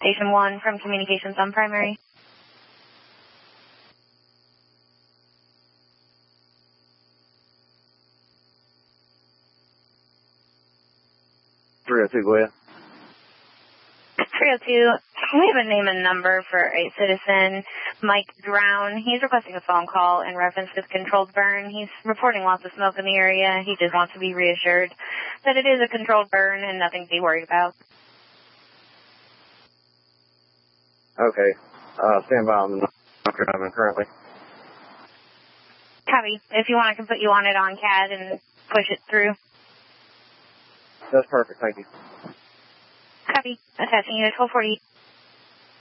Station 1 from Communications on Primary. Go ahead. 302, we have a name and number for a citizen, Mike Drown. He's requesting a phone call in reference to the controlled burn. He's reporting lots of smoke in the area. He just wants to be reassured that it is a controlled burn and nothing to be worried about. Okay. Stand by on the number currently. Copy. If you want, I can put you on it on CAD and push it through. That's perfect. Thank you. Copy. Attaching unit 1240.